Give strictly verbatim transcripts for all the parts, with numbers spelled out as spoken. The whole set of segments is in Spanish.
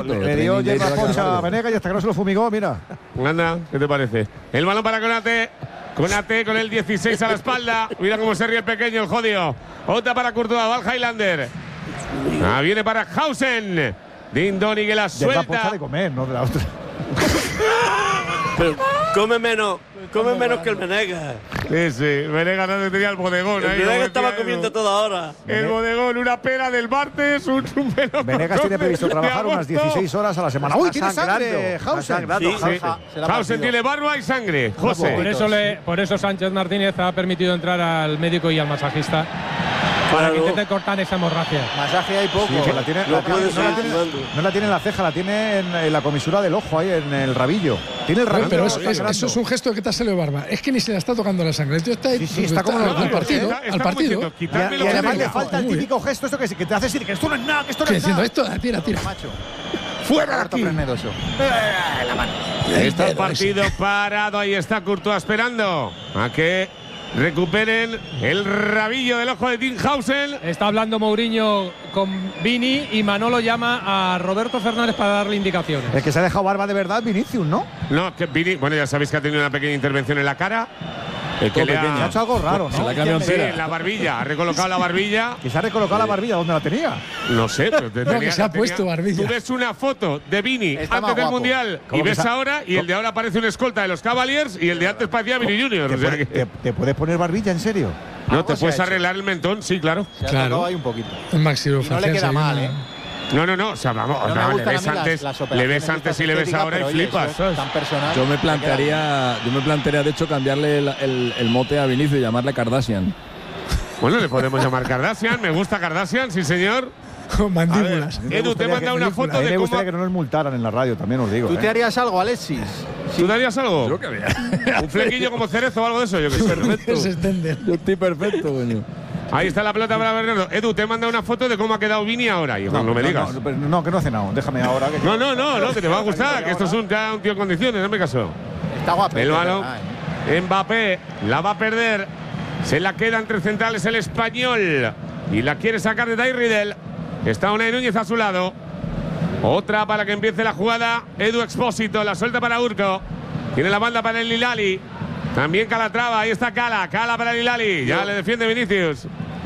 exacto. Le dio hierba poncha a Venegas y hasta que no se lo fumigó, mira. Anda, ¿qué te parece? El balón para Konate. Konate con el dieciséis a la espalda. Mira cómo se ríe el pequeño, el jodido. Otra para Courtois, va el Highlander. Ah, viene para Hausen. Dindoni que la suelta. De la poncha de comer, no de la otra. Pero come menos, come menos que el Venegas. Sí, sí, Venegas no tenía el bodegón. El ahí, Venegas como estaba decía comiendo Edu. toda hora. El bodegón, una pera del martes, un, un melocotón Venegas tiene previsto de trabajar unas agosto. dieciséis horas a la semana. ¡Uy, tiene sangre! Está Hausen. sangrando. Sí, Sí. Jausa, se la ha Hausen partido. tiene barba y sangre. José. Por eso, le, por eso Sánchez Martínez ha permitido entrar al médico y al masajista para Claro. que intente cortar esa hemorragia. Masaje hay poco. Sí, que la tiene, No la tiene- puede no, la seguir tiene, jugando. no la tiene en la ceja, la tiene en, en la comisura del ojo, ahí en el rabillo. Tiene el Bueno, rabillo. pero es- está es- sangrando. eso es un gesto de que te ha salido barba. Es que ni se le está tocando la sangre. El tío está, Sí, sí, está como al, los al niños, partido. Está- al está partido. diciendo, Y, quitadme y lo que además tenga. le falta el Muy típico gesto esto que, que te hace decir que esto no es nada, que esto no Que es diciendo nada. esto, tira, tira. Macho. ¡Fuera de Harto aquí! frenedoso. Está el partido parado. Ahí está Courtois esperando a que recuperen el rabillo del ojo de Tinghausen. Está hablando Mourinho con Vini y Manolo llama a Roberto Fernández para darle indicaciones. El que se ha dejado barba de verdad, Vinicius, ¿no? No, que Vini, bueno, ya sabéis que ha tenido una pequeña intervención en la cara. El que le Se ha ha, hecho algo raro, Se la ¿no? ha cambiado sí, entera. en la barbilla, ha recolocado la barbilla. Que se ha recolocado la barbilla donde la tenía. No sé, pero te No, tenía- que se ha tenía- puesto barbilla. Tú ves una foto de Vini Está antes más del guapo. Mundial y ¿Cómo que ves se ha- ahora y el de ahora parece un escolta de los Cavaliers y el de antes parecía Vini Junior. ¿Te, O sea puede- que- te- te puedes poner barbilla, en serio? no, te algo se puedes ha hecho. arreglar el mentón, sí, claro. Se ha Claro. tocado ahí un poquito. Un maxilofacial. Y no le queda sí, mal, una- ¿eh? No, no, no, o sea, vamos, No no, me le gustan ves a mí antes, las, las le operaciones ves antes estas y le ves estéticas, ahora y pero, oye, flipas, eso es ¿sabes? tan personal. Yo me que queda bien. plantearía, yo me plantearía de hecho cambiarle el, el- el mote a Vinicius y llamarle Kardashian. Bueno, le podemos llamar Kardashian, me gusta Kardashian, sí señor. Con mandíbulas. A mí me Edu, te gustaría manda que- una a foto mí de me cómo… gustaría que no nos multaran en la radio, también os digo. ¿Tú ¿eh? te harías algo, Alexis? ¿Tú darías algo? Yo que vea. ¿Un flequillo como cerezo o algo de eso? Yo qué sé. Perfecto. Se extiende. Yo estoy perfecto, coño. Ahí está la pelota para Bernardo. Edu, te manda una foto de cómo ha quedado Vini ahora. Y no, me digas. No, pero no, que no hace nada. Déjame ahora. Que No, no, no, no, que te va a gustar, que esto es un, ya un tío en condiciones, no me caso. Está guapo. El es balón, verdad, ¿eh? Mbappé, la va a perder. Se la queda entre centrales el español. Y la quiere sacar de Dai Riddle. Está Unai Núñez a su lado. Otra para que empiece la jugada. Edu Expósito, la suelta para Urco. Tiene la banda para el Hilali. También Calatrava, ahí está Cala. Cala para el Hilali. Ya le defiende Vinicius.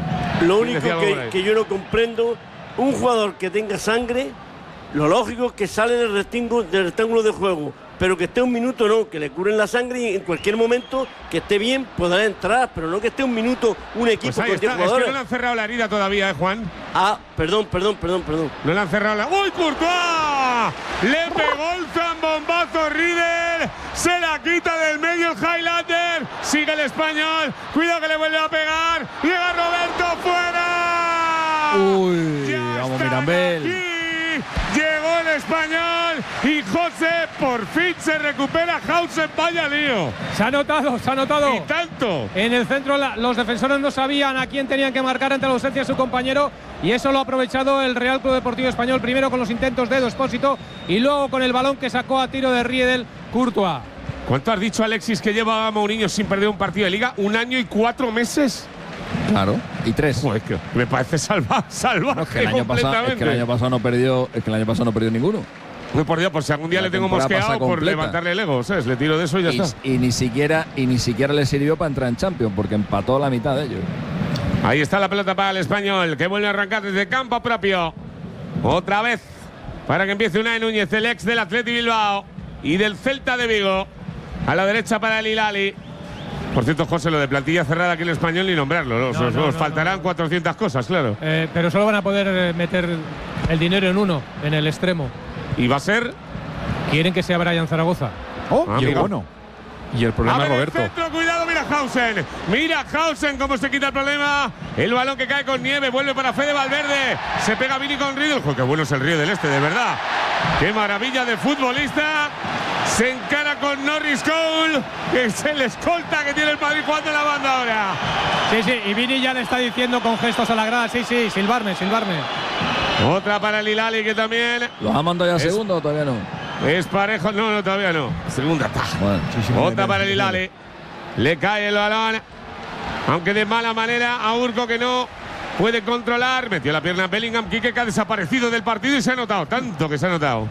Lo ¿Quién único decía algo por que, ahí? que yo no comprendo, un jugador que tenga sangre, lo lógico es que sale del rectángulo, del rectángulo de juego, pero que esté un minuto no, que le curen la sangre y en cualquier momento que esté bien podrá entrar, pero no que esté un minuto un equipo, Pues ahí cualquier está. Es jugador. que no le han cerrado la herida todavía, ¿eh, Juan? Ah, perdón, perdón, perdón, perdón. No le han cerrado la… ¡Uy, Courtois! Le pegó el zambombazo Riddle. Se la quita del medio el Highlander. Sigue el español. Cuidado que le vuelve a pegar. Llega Roberto fuera. Uy, Ya vamos, están Mirambel. aquí. Llegó el español. Y José por fin se recupera. Hausen, vaya lío. Se ha notado, se ha notado. Y tanto. En el centro la- los defensores no sabían a quién tenían que marcar ante la ausencia de su compañero y eso lo ha aprovechado el Real Club Deportivo Español, primero con los intentos de Edu Expósito y luego con el balón que sacó a tiro de Riedel Courtois. ¿Cuánto has dicho, Alexis, que lleva Mourinho sin perder un partido de liga? ¿Un año y cuatro meses? Claro. Y tres. Joder, que me parece salva, salvaje No, es que el año pasado, es completamente. que el año pasado no perdió, es que el año pasado no perdió ninguno. Uy, por Dios, por si algún día La le tengo temporada mosqueado pasa por completa. levantarle el ego, ¿sabes? Le tiro de eso y ya Y, está. y ni siquiera y ni siquiera le sirvió para entrar en Champions porque empató la mitad de ellos. Ahí está la pelota para el español, que vuelve a arrancar desde campo propio. Otra vez, para que empiece Unai Núñez, el ex del Athletic Bilbao y del Celta de Vigo. A la derecha para el Hilali. Por cierto, José, lo de plantilla cerrada aquí en el español ni nombrarlo. ¿no? Os, No, os no, no, faltarán no, no. cuatrocientas cosas, claro. Eh, pero solo van a poder eh, meter el dinero en uno, en el extremo. Y va a ser… Quieren que sea Brian Zaragoza. Oh, Ah, qué amigo. bueno. Y el problema, A ver, el Roberto. centro, cuidado, mira Hausen. Mira Hausen cómo se quita el problema. El balón que cae con nieve, vuelve para Fede Valverde. Se pega Vini con Riddle. Joder, qué bueno es el Río del Este, de verdad. Qué maravilla de futbolista. Se encara con Norris Cole, que es el escolta que tiene el Madrid jugando en la banda ahora. Sí, sí, y Vini ya le está diciendo con gestos a la grada, sí, sí, silbarme, silbarme. Otra para el Hilali, que también ¿Los ha mandado ya a Es- segundo o todavía no? es parejo. No, no, todavía no. Segunda taja. Bueno, Otra para el Hilali. Le cae el balón. Aunque de mala manera a Urco, que no puede controlar. Metió la pierna Bellingham. Quique, que ha desaparecido del partido y se ha notado. Tanto que se ha notado.